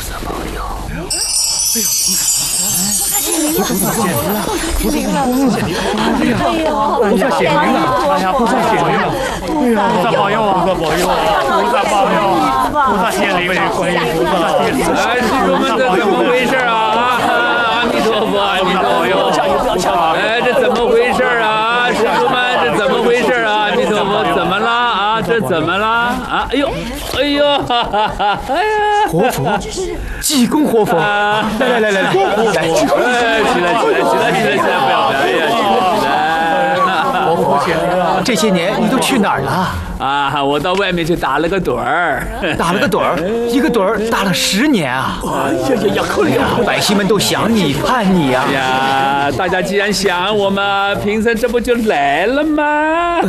萨保佑！ 菩萨显灵了！菩萨显灵了！ 菩萨显灵了！哎呀，菩萨显灵了！菩萨保佑啊！菩萨保佑啊！菩萨保佑啊！菩萨显灵了！观音菩萨！ 哎，师傅们，这怎么回事啊？阿弥陀佛，阿弥陀佛！哎，这怎么回事啊？师傅们，这怎么回事啊？阿弥陀佛，怎么了啊？这怎么了啊？哎呦，哎呦，哈哈哈！哎呀， 活佛，济公活佛！来，起来， 不要表演， 活佛显灵了！这些年你都去哪儿了？ 啊，我到外面去打了个盹儿， 打了个盹儿，一个盹儿打了10年啊！呀，可怜啊！百姓们都想你，盼你啊！ 呀，大家既然想我们，贫僧这不就来了吗？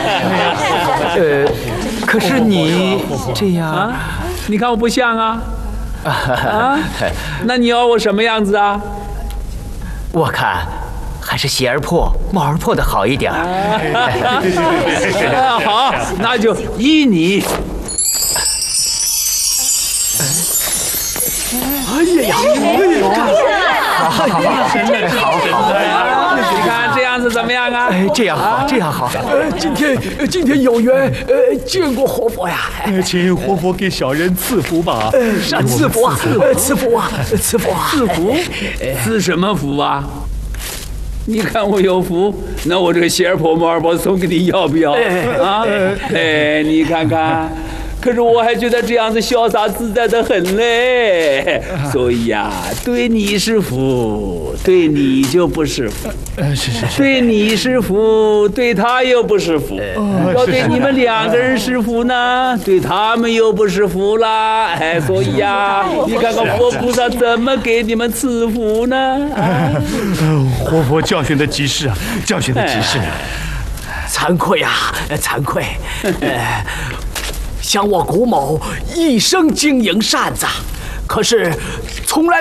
可是你这样啊，你看我不像啊？啊？那你要我什么样子啊？ 我看还是鞋儿破、帽儿破的好一点儿。 好，那就依你。 哎呀，好， 你看这样子怎么样啊？ 哎，这样好，这样好。 今天有缘见过活佛呀， 请活佛给小人赐福吧。 赐福啊，赐福啊，赐福啊， 赐福？赐什么福啊？你看我有福，那我这个鞋儿破帽儿破送给你，要不要？啊，哎，你看看。可是我还觉得这样子潇洒自在的很嘞，所以呀，对你是福，对你就不是福。 是， 对你是福，对他又不是福。要对你们2个人是福呢，对他们又不是福啦。哎，所以呀，你看看佛菩萨怎么给你们赐福呢？ 活佛教训的极是啊，教训的极是。 惭愧啊，惭愧。想我古某一生经营扇子，可是从来